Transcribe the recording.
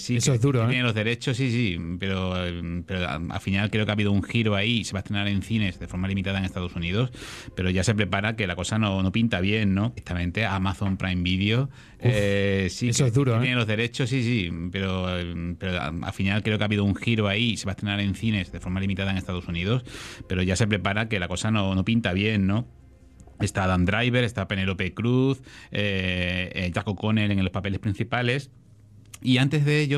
sí, Eso que es duro, ¿eh? tiene los derechos, sí, pero al final creo que ha habido un giro ahí, se va a estrenar en cines de forma limitada en Estados Unidos, pero ya se prepara que la cosa no pinta bien, ¿no? Exactamente, Amazon Prime Video, sí, Eso que es duro, tiene ¿eh? los derechos, sí, pero al final creo que ha habido un giro ahí, se va a estrenar en cines de forma limitada en Estados Unidos, pero ya se prepara que la cosa no pinta bien, ¿no? Está Adam Driver, está Penélope Cruz, Jack O'Connell en los papeles principales. Y antes de ello